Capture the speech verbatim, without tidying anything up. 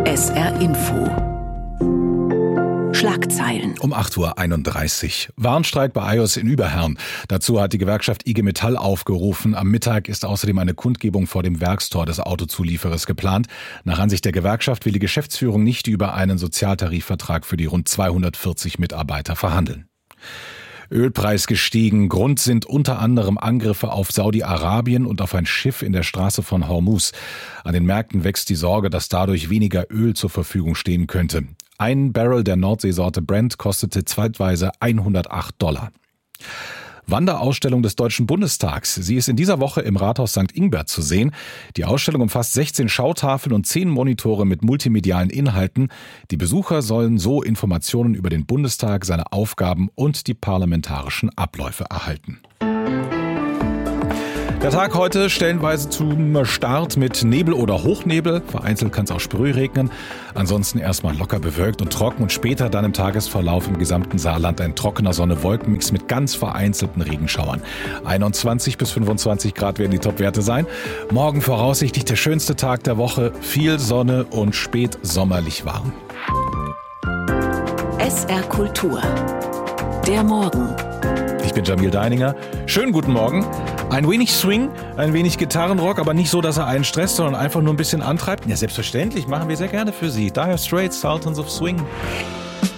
S R Info. Schlagzeilen. Um acht Uhr einunddreißig. Warnstreik bei I O S in Überherrn. Dazu hat die Gewerkschaft I G Metall aufgerufen. Am Mittag ist außerdem eine Kundgebung vor dem Werkstor des Autozulieferers geplant. Nach Ansicht der Gewerkschaft will die Geschäftsführung nicht über einen Sozialtarifvertrag für die rund zweihundertvierzig Mitarbeiter verhandeln. Ölpreis gestiegen. Grund sind unter anderem Angriffe auf Saudi-Arabien und auf ein Schiff in der Straße von Hormuz. An den Märkten wächst die Sorge, dass dadurch weniger Öl zur Verfügung stehen könnte. Ein Barrel der Nordseesorte Brent kostete zeitweise hundertacht Dollar. Wanderausstellung des Deutschen Bundestags. Sie ist in dieser Woche im Rathaus Sankt Ingbert zu sehen. Die Ausstellung umfasst sechzehn Schautafeln und zehn Monitore mit multimedialen Inhalten. Die Besucher sollen so Informationen über den Bundestag, seine Aufgaben und die parlamentarischen Abläufe erhalten. Der Tag heute stellenweise zum Start mit Nebel oder Hochnebel. Vereinzelt kann es auch Sprüh regnen. Ansonsten erstmal locker bewölkt und trocken und später dann im Tagesverlauf im gesamten Saarland ein trockener Sonne-Wolkenmix mit ganz vereinzelten Regenschauern. einundzwanzig bis fünfundzwanzig Grad werden die Topwerte sein. Morgen voraussichtlich der schönste Tag der Woche. Viel Sonne und spät sommerlich warm. S R Kultur. Der Morgen. Ich bin Jamil Deininger. Schönen guten Morgen. Ein wenig Swing, ein wenig Gitarrenrock, aber nicht so, dass er einen stresst, sondern einfach nur ein bisschen antreibt. Ja, selbstverständlich, machen wir sehr gerne für Sie. Dire Straits, Sultans of Swing.